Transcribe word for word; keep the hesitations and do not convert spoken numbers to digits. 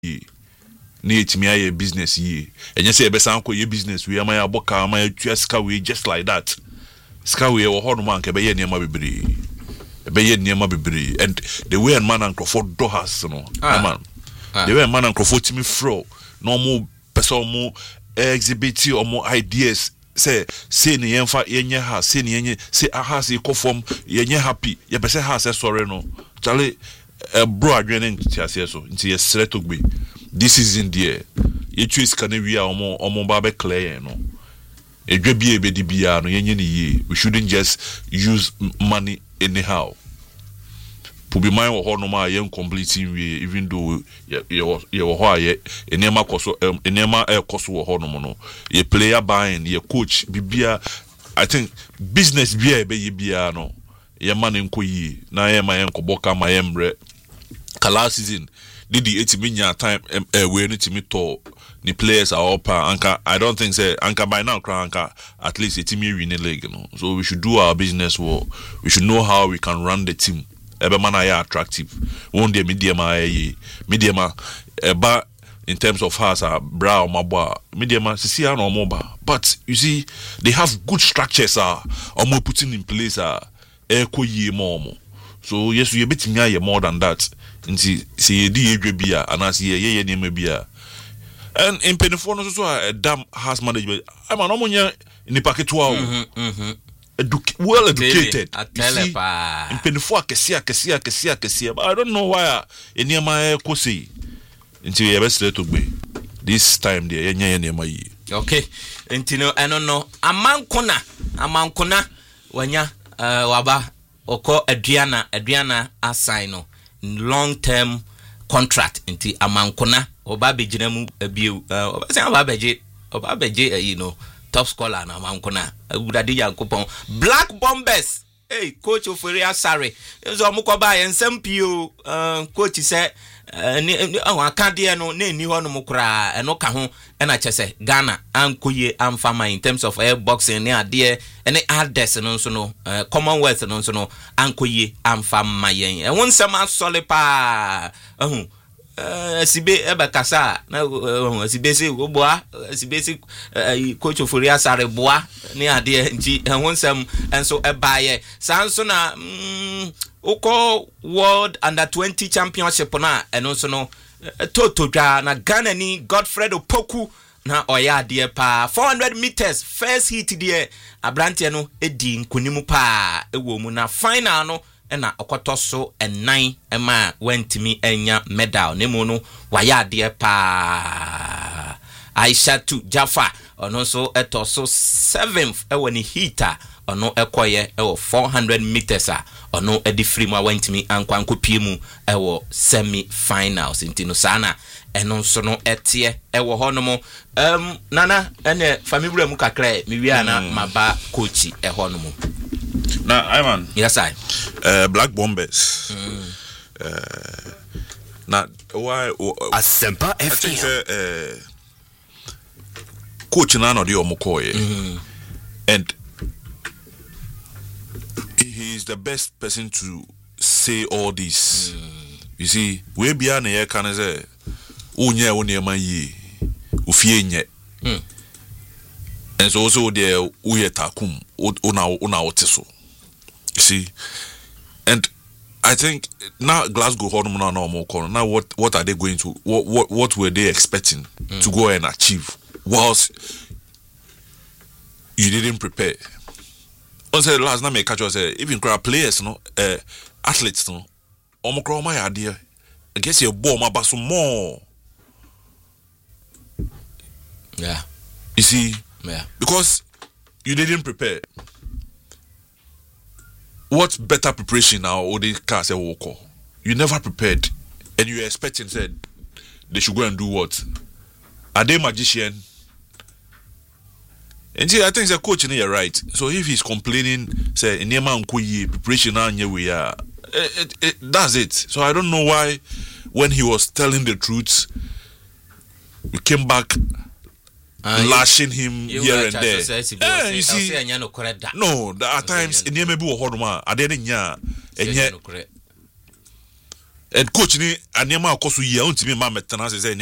Ni etimi aye business ye. Enye say ebesa anko ye business we ama ya boka ama ya tua sika we just like that. Sika we wo ho no man ke be ye niam bebre. Be ye niam bebre and the way and man and Crawford do has no. Ah. Man. Ah. The way man and Crawford timi fro no mo person mo exhibit or more ideas say say ni yemfa yenye ha say ni yenye say aha say ko form yenye happy ye be say ha say sorry no. Charlie uh, bro adwene ntiase so nti ye sret ogbe this is in there ye twis kan wi a omo omo ba be clear no edwa bi e be di bia no yenye ni ye we shouldn't just use money anyhow pubi man wo ho no ma ye completing we even though ye ye wo ho aye enema koso enema e koso wo ho no no ye player buying ye coach bibia I think business bia e be ye bia no ye man nko yi na ye ma ye nko boka ma ye mre kala season did the eighty minute time eh we no timi to the players are up anka I don't think say anka by now cry anka at least a team win the league, you know. So we should do our business well. We should know how we can run the team. Ebe man are attractive. One day medium aye medium eba in terms of us are bra or mabwa medium see no more but you see they have good structures are or more putting in place are eko ye more. So yes we bit me more than that. Nti see di edwe bia anase ye ye ne mabia and in penifo no so a dam has management I man omonya ni paketo a mhm mhm Edu- well educated atelepa in penifo akese akese akese akese but I don't know why eniema ekosi nti ye best to gbe this time there yenye eniema yi okay nti no eno no amankona amankona wanya uh, waba oko aduana aduana assign no long term contract nti amankona oba begina mu abiu oba se aba beje oba beje you know top scholar na amankona agudade yankopon Black Bombers hey coach Ofori Asare so mo ko ba yensem pio coach say ni akade no na ni ho no mokra eno ka ho na chese Ghana ankoye amfama in terms of air boxing ne ade ene addes no so no Commonwealth no so no ankoye amfama yen e won sem asole pa ahu sibe ebe kasa na sibe se boa sibe se coach Ofori Asare boa ne ade nti won sem enso ebaye sanso na Oko World Under twenty Championship na eno so no toto dwa na Ghana ni Godfred Opoku na oya de pa four hundred meters first hit de abrante no edi nkonimu pa ewo mu na final no na okoto so enan ema wentimi enya medal nemu no waya de pa Aisha tu Jaffa ono so eto so seventh ewo ni hita ono ekoye ewo four hundred meters a ono edi free mu wentimi ankwanko pie mu ewo semi finals intino sana eno so no etie ewo hono um nana ene famibura mu kakra mi wi ana mm. maba coach e hono mu na Iman yes I uh, Black Bombers mm. uh, na why Asempa F M uh, coach na no de omokoye mm. and he is the best person to say all this. Mm. You see, we be an air can say, oh, yeah, only a man ye, Ufie nye. And so also there, Uye Takum, Una Una Otiso. You see, and I think now Glasgow Hormona no more corner. Now, what what are they going to, what what, what were they expecting mm. to go and achieve? Whilst you didn't prepare. On say last na me catch us say even crowd players no uh, athletes no omo crowd my idea I guess you ball my basso more yeah you see yeah because you didn't prepare what better preparation now or they can say walk you never prepared and you expecting said they should go and do what are they magician. And see, I think the coach in here right. So if he's complaining, say Nema Nkoye preparation anya we are, it, it, that's it. So I don't know why, when he was telling the truth, we came back uh, lashing him you, here you and there. Yeah, you see, no, there are times in Yemebu or Hodoma, I didn't ya, and yet and coach ni anema akoso yie ontimi ma metena se